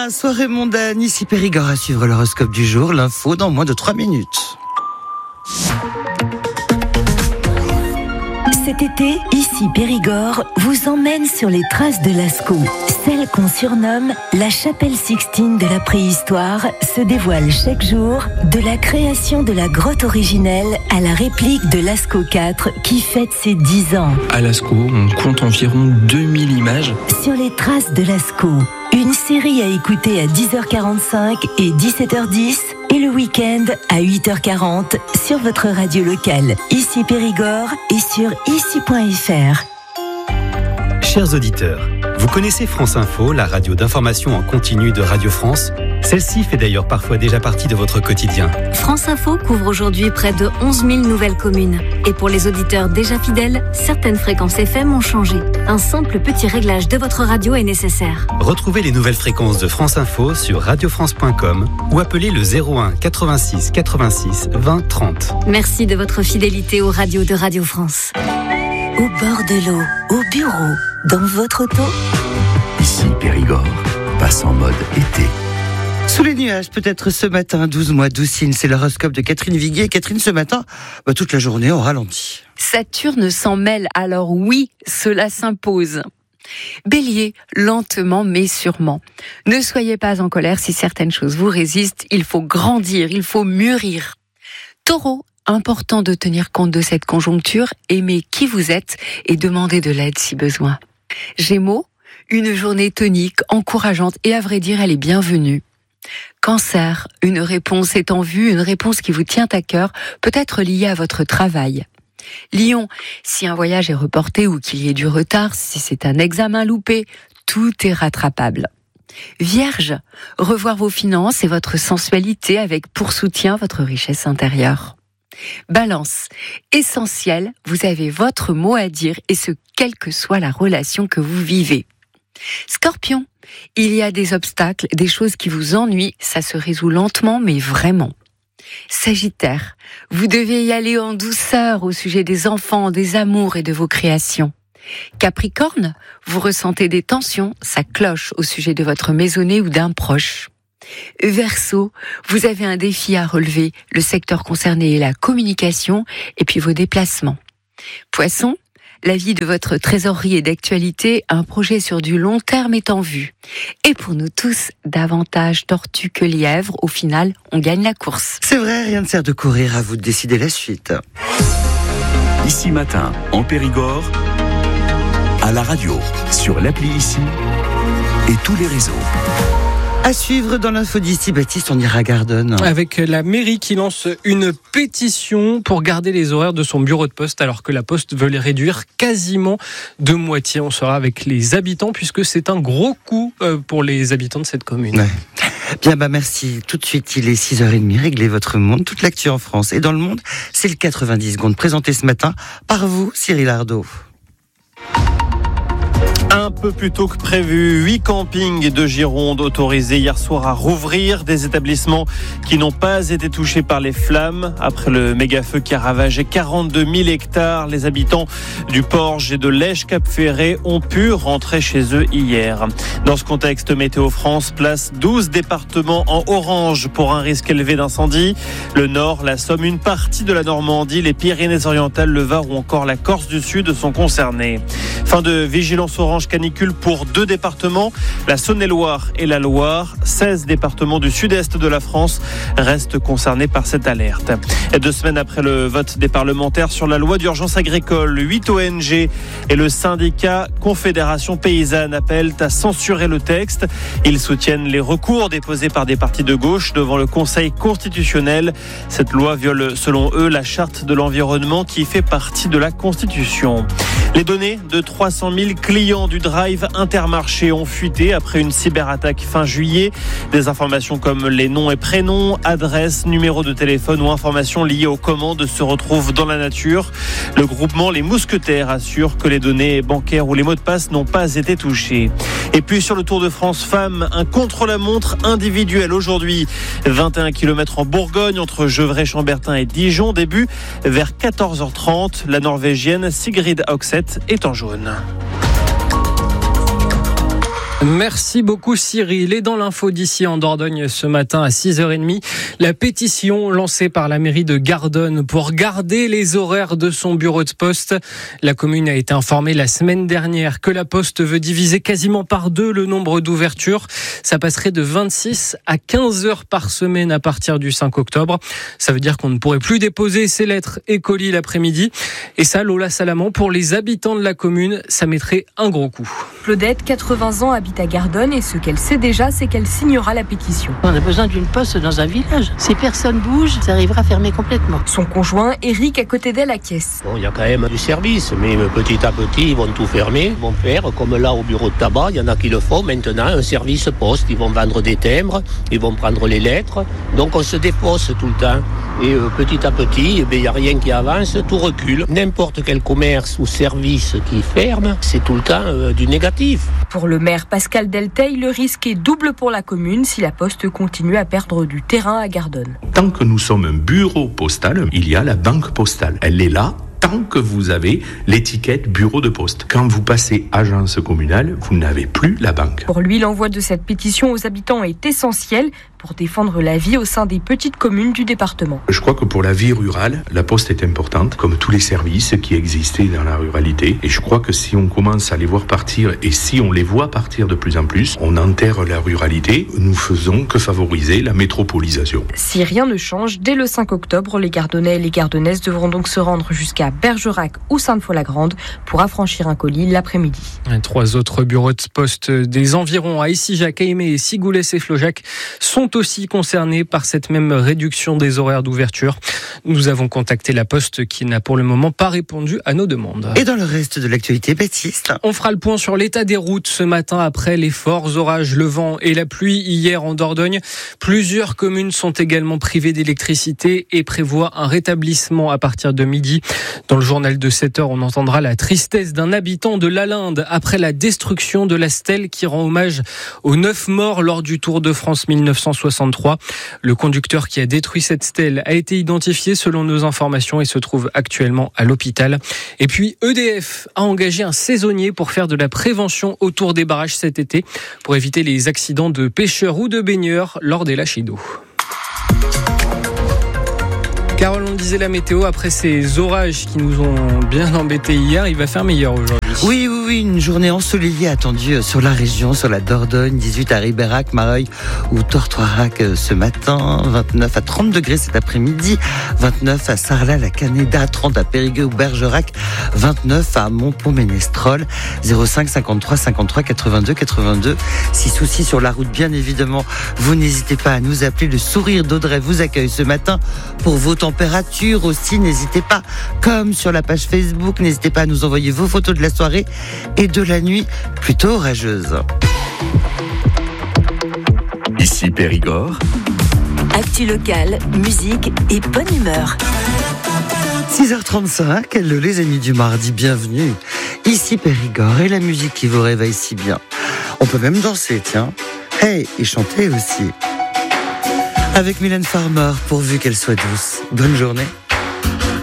matin, soirée mondaine, ici Périgord à suivre l'horoscope du jour, l'info dans moins de 3 minutes. Cet été, ici Périgord vous emmène sur les traces de Lascaux. Celle qu'on surnomme la chapelle Sixtine de la préhistoire se dévoile chaque jour, de la création de la grotte originelle à la réplique de Lascaux 4 qui fête ses 10 ans. À Lascaux, on compte environ 2000 images. Sur les traces de Lascaux, une série à écouter à 10h45 et 17h10 et le week-end à 8h40 sur votre radio locale, ici Périgord et sur ici.fr. Chers auditeurs, vous connaissez France Info, la radio d'information en continu de Radio France ? Celle-ci fait d'ailleurs parfois déjà partie de votre quotidien. France Info couvre aujourd'hui près de 11 000 nouvelles communes. Et pour les auditeurs déjà fidèles, certaines fréquences FM ont changé. Un simple petit réglage de votre radio est nécessaire. Retrouvez les nouvelles fréquences de France Info sur radiofrance.com ou appelez le 01 86 86 20 30. Merci de votre fidélité aux radios de Radio France. Au bord de l'eau, au bureau, dans votre auto. Ici Périgord, passe en mode été. Sous les nuages, peut-être ce matin, 12 mois, 12 signes, c'est l'horoscope de Catherine Viguier. Catherine, ce matin, toute la journée au ralenti. Saturne s'en mêle, alors oui, cela s'impose. Bélier, lentement mais sûrement. Ne soyez pas en colère si certaines choses vous résistent, il faut grandir, il faut mûrir. Taureau, important de tenir compte de cette conjoncture, aimez qui vous êtes et demandez de l'aide si besoin. Gémeaux, une journée tonique, encourageante et à vrai dire, elle est bienvenue. Cancer, une réponse est en vue, une réponse qui vous tient à cœur, peut être liée à votre travail. Lion, si un voyage est reporté ou qu'il y ait du retard, si c'est un examen loupé, tout est rattrapable. Vierge, revoir vos finances et votre sensualité avec pour soutien votre richesse intérieure. Balance, essentiel, vous avez votre mot à dire et ce, quelle que soit la relation que vous vivez. Scorpion, il y a des obstacles, des choses qui vous ennuient, ça se résout lentement mais vraiment. Sagittaire, vous devez y aller en douceur au sujet des enfants, des amours et de vos créations. Capricorne, vous ressentez des tensions, ça cloche au sujet de votre maisonnée ou d'un proche. Verseau, vous avez un défi à relever, le secteur concerné est la communication et puis vos déplacements. Poisson, la vie de votre trésorerie est d'actualité, un projet sur du long terme est en vue. Et pour nous tous, davantage tortue que lièvre, au final, on gagne la course. C'est vrai, rien ne sert de courir, à vous de décider la suite. Ici matin, en Périgord, à la radio, sur l'appli Ici et tous les réseaux. À suivre dans l'info d'ici, Baptiste, on ira à Gardone. Avec la mairie qui lance une pétition pour garder les horaires de son bureau de poste alors que la Poste veut les réduire quasiment de moitié. On sera avec les habitants puisque c'est un gros coup pour les habitants de cette commune. Ouais. Bien, merci. Tout de suite, il est 6h30. Réglez votre monde. Toute l'actu en France et dans le monde, c'est le 90 secondes présenté ce matin par vous, Cyril Ardo. Un peu plus tôt que prévu, 8 campings de Gironde autorisés hier soir à rouvrir, des établissements qui n'ont pas été touchés par les flammes. Après le méga-feu qui a ravagé 42 000 hectares, les habitants du Porge et de Lège-Cap-Ferré ont pu rentrer chez eux hier. Dans ce contexte, Météo France place 12 départements en orange pour un risque élevé d'incendie. Le Nord, la Somme, une partie de la Normandie, les Pyrénées-Orientales, le Var ou encore la Corse du Sud sont concernés. Fin de vigilance orange canicule pour 2 départements, la Saône-et-Loire et la Loire. 16 départements du sud-est de la France restent concernés par cette alerte. Et 2 semaines après le vote des parlementaires sur la loi d'urgence agricole, 8 ONG et le syndicat Confédération Paysanne appellent à censurer le texte. Ils soutiennent les recours déposés par des partis de gauche devant le Conseil constitutionnel. Cette loi viole, selon eux, la charte de l'environnement qui fait partie de la Constitution. Les données de 300 000 clients du Drive Intermarché ont fuité après une cyberattaque fin juillet. Des informations comme les noms et prénoms, adresses, numéros de téléphone ou informations liées aux commandes se retrouvent dans la nature. Le groupement Les Mousquetaires assure que les données bancaires ou les mots de passe n'ont pas été touchés. Et puis sur le Tour de France femmes, un contre-la-montre individuel aujourd'hui. 21 km en Bourgogne entre Gevrey-Chambertin et Dijon. Début vers 14h30. La Norvégienne Sigrid Høgseth est en jaune. Merci beaucoup Cyril. Et dans l'info d'ici en Dordogne ce matin à 6h30, la pétition lancée par la mairie de Gardonne pour garder les horaires de son bureau de poste. La commune a été informée la semaine dernière que la Poste veut diviser quasiment par 2 le nombre d'ouvertures. Ça passerait de 26 à 15 heures par semaine à partir du 5 octobre. Ça veut dire qu'on ne pourrait plus déposer ses lettres et colis l'après-midi. Et ça, Lola Salamand, pour les habitants de la commune, ça mettrait un gros coup. Claudette, 80 ans, habite à Gardonne et ce qu'elle sait déjà, c'est qu'elle signera la pétition. On a besoin d'une poste dans un village. Si personne bouge, ça arrivera à fermer complètement. Son conjoint, Eric, à côté d'elle, acquiesce. Bon, il y a quand même du service, mais petit à petit, ils vont tout fermer. Ils vont faire, comme là au bureau de tabac, il y en a qui le font maintenant, un service poste. Ils vont vendre des timbres, ils vont prendre les lettres. Donc on se dépose tout le temps. Et petit à petit, il n'y a rien qui avance, tout recule. N'importe quel commerce ou service qui ferme, c'est tout le temps du négatif. Pour le maire Pascal Delteil, le risque est double pour la commune si la Poste continue à perdre du terrain à Gardonne. Tant que nous sommes un bureau postal, il y a la banque postale. Elle est là tant que vous avez l'étiquette bureau de poste. Quand vous passez agence communale, vous n'avez plus la banque. Pour lui, l'envoi de cette pétition aux habitants est essentiel pour défendre la vie au sein des petites communes du département. Je crois que pour la vie rurale, la Poste est importante, comme tous les services qui existaient dans la ruralité. Et je crois que si on commence à les voir partir, et si on les voit partir de plus en plus, on enterre la ruralité. Nous faisons que favoriser la métropolisation. Si rien ne change, dès le 5 octobre, les Gardonnais et les Gardonnaises devront donc se rendre jusqu'à Bergerac ou Sainte-Foy-la-Grande pour affranchir un colis l'après-midi. 3 autres bureaux de poste des environs à Essigeac, Aimé et Sigoulès et Flaujac sont aussi concernés par cette même réduction des horaires d'ouverture. Nous avons contacté la Poste qui n'a pour le moment pas répondu à nos demandes. Et dans le reste de l'actualité, Baptiste, on fera le point sur l'état des routes ce matin après les forts orages, le vent et la pluie hier en Dordogne. Plusieurs communes sont également privées d'électricité et prévoient un rétablissement à partir de midi. Dans le journal de 7h, on entendra la tristesse d'un habitant de Lalinde après la destruction de la stèle qui rend hommage aux 9 morts lors du Tour de France 1963. Le conducteur qui a détruit cette stèle a été identifié selon nos informations et se trouve actuellement à l'hôpital. Et puis EDF a engagé un saisonnier pour faire de la prévention autour des barrages cet été pour éviter les accidents de pêcheurs ou de baigneurs lors des lâchers d'eau. Carole, on disait la météo, après ces orages qui nous ont bien embêtés hier, il va faire meilleur aujourd'hui. Oui, une journée ensoleillée attendue sur la région, sur la Dordogne, 18 à Ribérac, Mareuil ou Tortoirac ce matin, 29 à 30 degrés cet après-midi, 29 à Sarlat, la Canéda, 30 à Périgueux ou Bergerac, 29 à Montpont-Ménestrol, 05 53 53 82 82. Si souci sur la route, bien évidemment, vous n'hésitez pas à nous appeler. Le sourire d'Audrey vous accueille ce matin pour vos températures aussi. N'hésitez pas, comme sur la page Facebook, n'hésitez pas à nous envoyer vos photos de la soirée et de la nuit plutôt orageuse. Ici Périgord. Actu locale, musique et bonne humeur. 6h35, les amis du mardi, bienvenue. Ici Périgord et la musique qui vous réveille si bien. On peut même danser, tiens. Hey, et chanter aussi. Avec Mylène Farmer, pourvu qu'elle soit douce. Bonne journée.